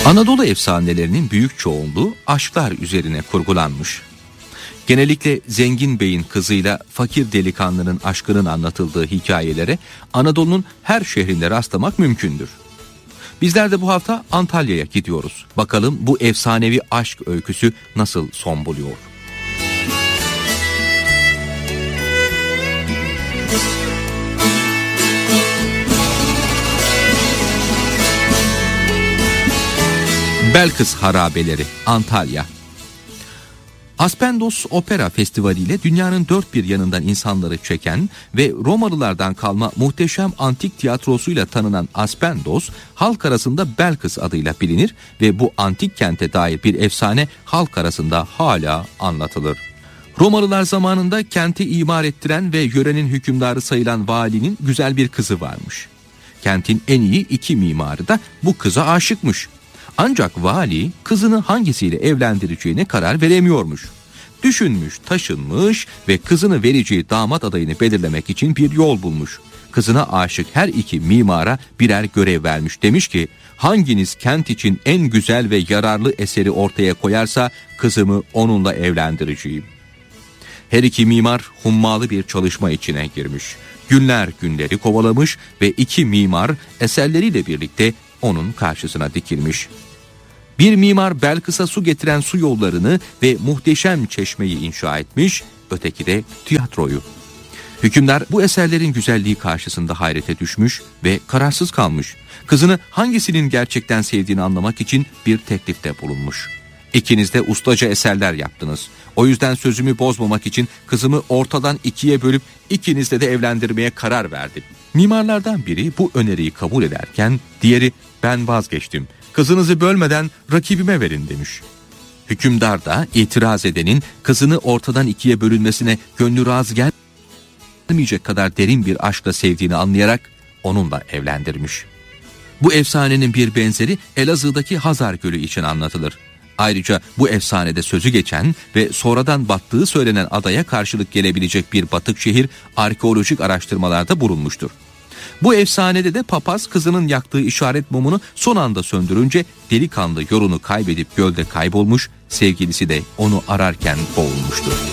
Anadolu efsanelerinin büyük çoğunluğu aşklar üzerine kurgulanmış. Genellikle zengin beyin kızıyla fakir delikanlının aşkının anlatıldığı hikayelere Anadolu'nun her şehrinde rastlamak mümkündür. Bizler de bu hafta Antalya'ya gidiyoruz. Bakalım bu efsanevi aşk öyküsü nasıl son buluyor? Belkıs Harabeleri, Antalya. Aspendos Opera Festivali ile dünyanın dört bir yanından insanları çeken ve Romalılardan kalma muhteşem antik tiyatrosuyla tanınan Aspendos, halk arasında Belkıs adıyla bilinir ve bu antik kente dair bir efsane halk arasında hala anlatılır. Romalılar zamanında kenti imar ettiren ve yörenin hükümdarı sayılan valinin güzel bir kızı varmış. Kentin en iyi iki mimarı da bu kıza aşıkmış. Ancak vali kızını hangisiyle evlendireceğine karar veremiyormuş. Düşünmüş, taşınmış ve kızını vereceği damat adayını belirlemek için bir yol bulmuş. Kızına aşık her iki mimara birer görev vermiş. Demiş ki, hanginiz kent için en güzel ve yararlı eseri ortaya koyarsa kızımı onunla evlendireceğim. Her iki mimar hummalı bir çalışma içine girmiş. Günler günleri kovalamış ve iki mimar eserleriyle birlikte onun karşısına dikilmiş. Bir mimar Belkıs'a su getiren su yollarını ve muhteşem çeşmeyi inşa etmiş, öteki de tiyatroyu. Hükümdar bu eserlerin güzelliği karşısında hayrete düşmüş ve kararsız kalmış. Kızını hangisinin gerçekten sevdiğini anlamak için bir teklifte bulunmuş. İkiniz de ustaca eserler yaptınız. O yüzden sözümü bozmamak için kızımı ortadan ikiye bölüp ikinizle de evlendirmeye karar verdim. Mimarlardan biri bu öneriyi kabul ederken diğeri ben vazgeçtim. Kızınızı bölmeden rakibime verin demiş. Hükümdar da itiraz edenin kızını ortadan ikiye bölünmesine gönlü razı gelmeyecek kadar derin bir aşkla sevdiğini anlayarak onunla evlendirmiş. Bu efsanenin bir benzeri Elazığ'daki Hazar Gölü için anlatılır. Ayrıca bu efsanede sözü geçen ve sonradan battığı söylenen adaya karşılık gelebilecek bir batık şehir arkeolojik araştırmalarda bulunmuştur. Bu efsanede de papaz kızının yaktığı işaret mumunu son anda söndürünce delikanlı yolunu kaybedip gölde kaybolmuş, sevgilisi de onu ararken boğulmuştur.